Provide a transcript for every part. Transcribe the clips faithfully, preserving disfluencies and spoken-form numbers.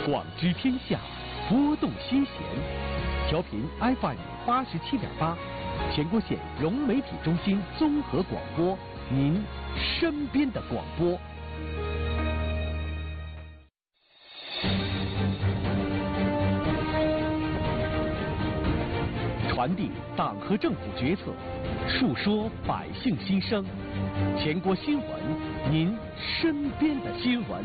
广知天下，拨动心弦。调频 F M 八十七点八，全国县融媒体中心综合广播，您身边的广播。传递党和政府决策，述说百姓心声。全国新闻，您身边的新闻。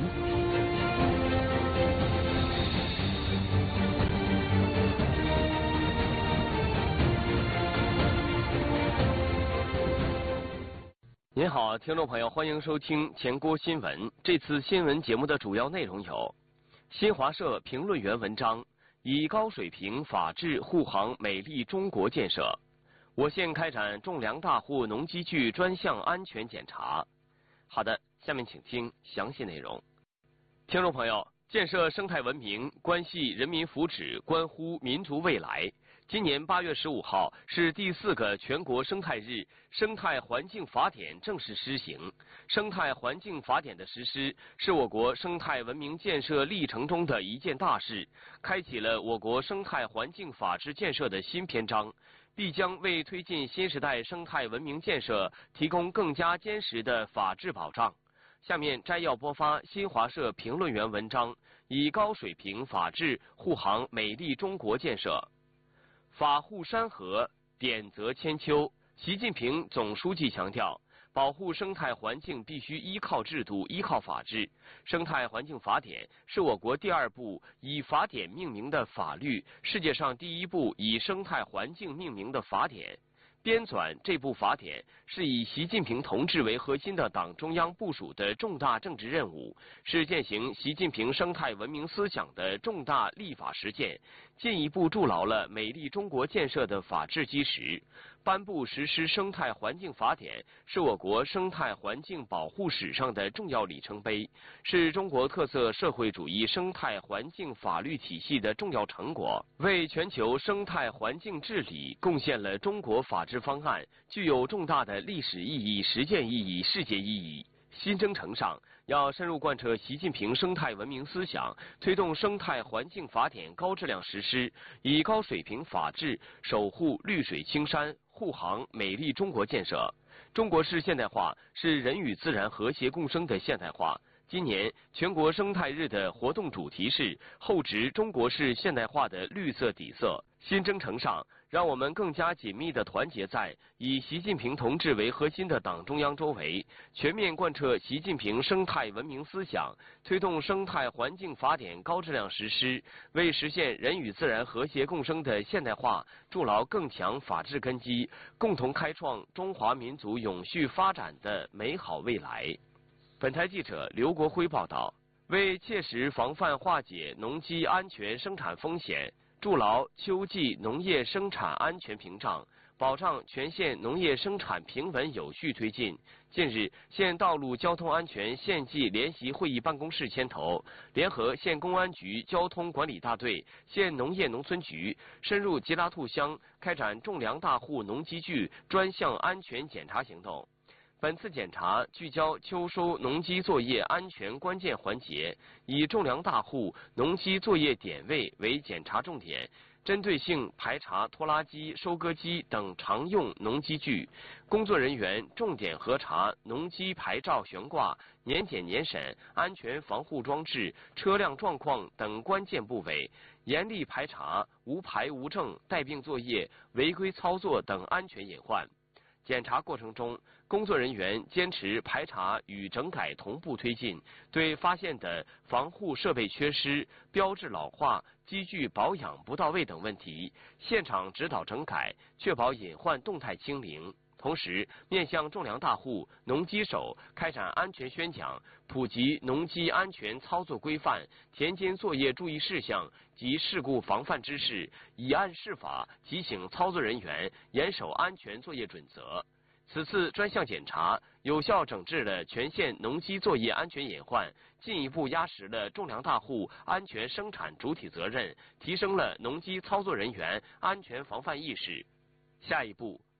您好，听众朋友，欢迎收听全国新闻。这次新闻节目的主要内容有：新华社评论员文章。以高水平法治护航美丽中国建设，我县开展种粮大户农机具专项安全检查。好的，下面请听详细内容。听众朋友，建设生态文明关系人民福祉，关乎民族未来。今年八月十五号是第四个全国生态日，生态环境法典正式施行。生态环境法典的实施是我国生态文明建设历程中的一件大事，开启了我国生态环境法治建设的新篇章，必将为推进新时代生态文明建设提供更加坚实的法治保障。下面摘要播发新华社评论员文章：以高水平法治护航美丽中国建设。法护山河，典则千秋。习近平总书记强调，保护生态环境必须依靠制度，依靠法治。生态环境法典是我国第二部以法典命名的法律，世界上第一部以生态环境命名的法典。编纂这部法典是以习近平同志为核心的党中央部署的重大政治任务，是践行习近平生态文明思想的重大立法实践，进一步筑牢了美丽中国建设的法治基石。颁布实施生态环境法典是我国生态环境保护史上的重要里程碑，是中国特色社会主义生态环境法律体系的重要成果，为全球生态环境治理贡献了中国法治方案，具有重大的历史意义、实践意义、世界意义。新征程上，要深入贯彻习近平生态文明思想，推动生态环境法典高质量实施，以高水平法治守护绿水青山，护航美丽中国建设。中国式现代化是人与自然和谐共生的现代化。今年全国生态日的活动主题是厚植中国式现代化的绿色底色。新征程上，让我们更加紧密地团结在以习近平同志为核心的党中央周围，全面贯彻习近平生态文明思想，推动生态环境法典高质量实施，为实现人与自然和谐共生的现代化筑牢更强法治根基，共同开创中华民族永续发展的美好未来。本台记者刘国辉报道。为切实防范化解农机安全生产风险，筑牢秋季农业生产安全屏障，保障全县农业生产平稳有序推进。近日，县道路交通安全县际联席会议办公室牵头，联合县公安局交通管理大队、县农业农村局，深入吉拉兔乡开展种粮大户农机具专项安全检查行动。本次检查聚焦秋收农机作业安全关键环节，以种粮大户农机作业点位为检查重点，针对性排查拖拉机、收割机等常用农机具。工作人员重点核查农机牌照悬挂、年检年审、安全防护装置、车辆状况等关键部位，严厉排查无牌无证、带病作业、违规操作等安全隐患。检查过程中，工作人员坚持排查与整改同步推进，对发现的防护设备缺失、标志老化、机具保养不到位等问题，现场指导整改，确保隐患动态清零。同时，面向种粮大户、农机手开展安全宣讲，普及农机安全操作规范、田间作业注意事项及事故防范知识，以案释法，提醒操作人员严守安全作业准则。此次专项检查有效整治了全县农机作业安全隐患，进一步压实了种粮大户安全生产主体责任，提升了农机操作人员安全防范意识。下一步，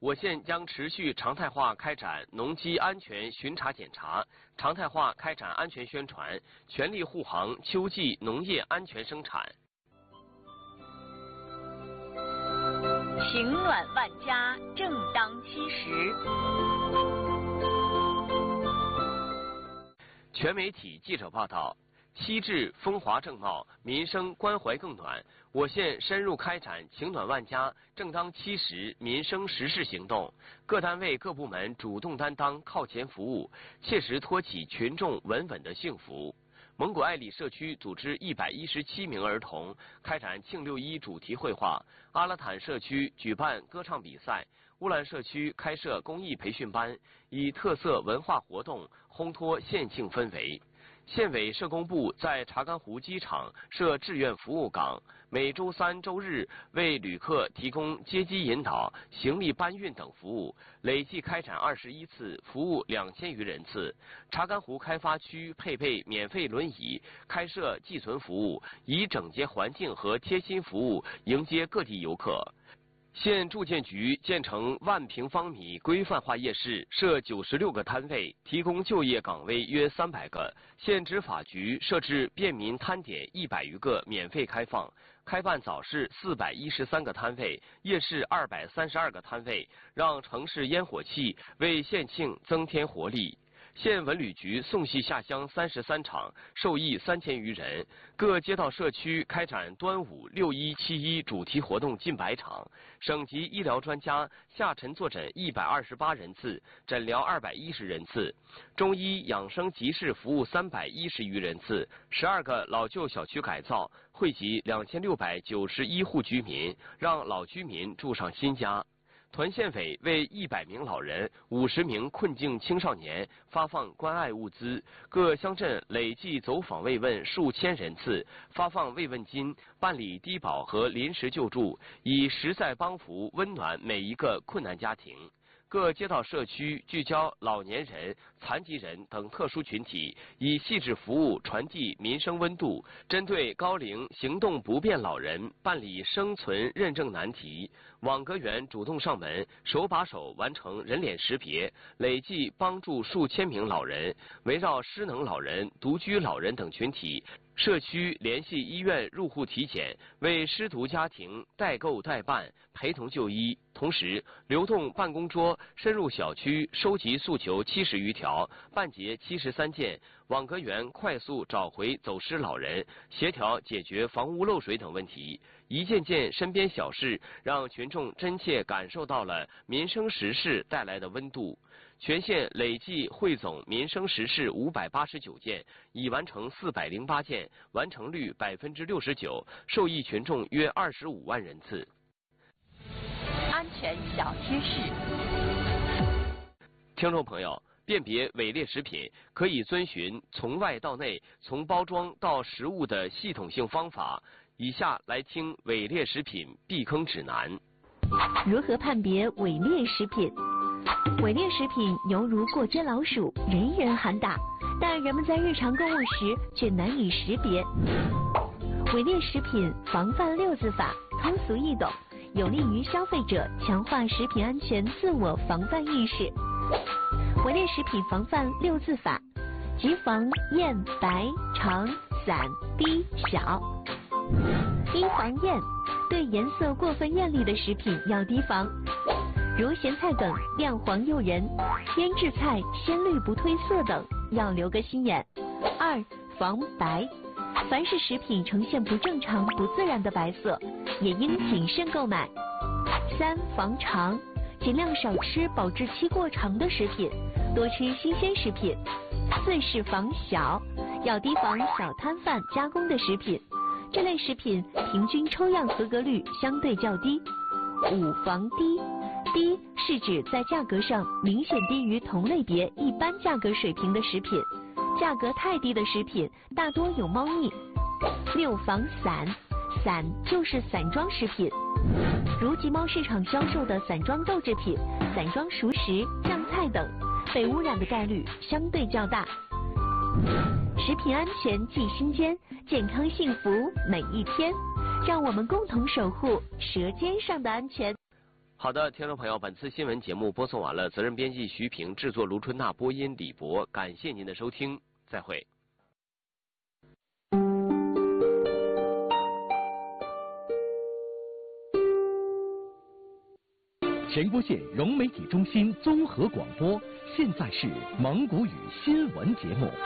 我县将持续常态化开展农机安全巡查检查，常态化开展安全宣传，全力护航秋季农业安全生产。 情暖万家，正当其时。 全媒体记者报道。七至风华正茂，民生关怀更暖。我县深入开展情暖万家、正当其时民生实事行动，各单位各部门主动担当靠前服务，切实托起群众稳稳的幸福。蒙古爱里社区组织一百一十七名儿童开展庆六一主题绘画，阿拉坦社区举办歌唱比赛，乌兰社区开设公益培训班，以特色文化活动烘托县庆氛围。县委社工部在查干湖机场设志愿服务岗，每周三、周日为旅客提供接机引导、行李搬运等服务，累计开展二十一次，服务两千余人次。查干湖开发区配备免费轮椅，开设寄存服务，以整洁环境和贴心服务迎接各地游客。县住建局建成万平方米规范化夜市，设九十六个摊位，提供就业岗位约三百个。县执法局设置便民摊点一百余个，免费开放。开办早市四百一十三个摊位，夜市二百三十二个摊位，让城市烟火气为县庆增添活力。县文旅局送戏下乡三十三场，受益三千余人。各街道社区开展端午、六一、七一主题活动近百场。省级医疗专家下沉坐诊一百二十八人次，诊疗二百一十人次。中医养生集市服务三百一十余人次。十二个老旧小区改造，惠及两千六百九十一户居民，让老居民住上新家。团县委为一百名老人、五十名困境青少年发放关爱物资，各乡镇累计走访慰问数千人次，发放慰问金，办理低保和临时救助，以实在帮扶温暖每一个困难家庭。各街道社区聚焦老年人、残疾人等特殊群体，以细致服务传递民生温度。针对高龄行动不便老人办理生存认证难题，网格员主动上门，手把手完成人脸识别，累计帮助数千名老人。围绕失能老人、独居老人等群体，社区联系医院入户体检，为失独家庭代购代办、陪同就医。同时，流动办公桌深入小区收集诉求七十余条，办结七十三件。网格员快速找回走失老人，协调解决房屋漏水等问题。一件件身边小事，让群众真切感受到了民生实事带来的温度。全县累计汇总民生实事五百八十九件，已完成四百零八件，完成率百分之六十九，受益群众约二十五万人次。 安全小贴士， 听众朋友，辨别伪劣食品可以遵循从外到内、从包装到食物的系统性方法。以下来听伪劣食品避坑指南。 如何判别伪劣食品？伪劣食品犹如过街老鼠，人人喊打，但人们在日常购物时却难以识别。伪劣食品防范六字法通俗易懂，有利于消费者强化食品安全自我防范意识。伪劣食品防范六字法，即防艳、白、长、散、低、小。一、防艳，对颜色过分艳丽的食品要提防，如咸菜等亮黄诱人，腌制菜鲜绿不褪色等要留个心眼。二、防白，凡是食品呈现不正常、不自然的白色，也应谨慎购买。三、防长，尽量少吃保质期过长的食品，多吃新鲜食品。四是防小，要提防小摊贩加工的食品，这类食品平均抽样合格率相对较低。五、防低，低是指在价格上明显低于同类别一般价格水平的食品，价格太低的食品大多有猫腻。六、防散，散就是散装食品，如集贸市场销售的散装豆制品、散装熟食、酱菜等，被污染的概率相对较大。食品安全记心间，健康幸福每一天，让我们共同守护舌尖上的安全。 好的，听众朋友，本次新闻节目播送完了，责任编辑徐平，制作卢春娜，播音李博，感谢您的收听，再会。 前郭县融媒体中心综合广播，现在是蒙古语新闻节目。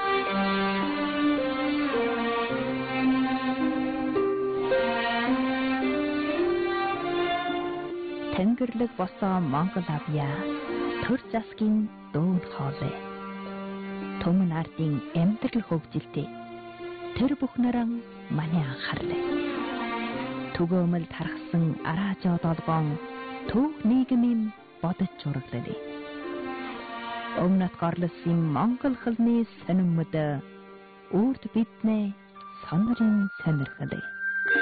Тэнгэрлэг босоо Монгол авьяа төр засгийн дүүн хоолой. Түмэн ардын амьдрал хөгжилтэй. Тэр бүхнэрэн маний анхаарлаа. Түгөөмөл тархсан араажоо долгоон төв нийгмийн бодож зураглалаа. Өмнөд горлосын Монгол хэлний сонирмод үрд биднээ сонирын сонирхлаа.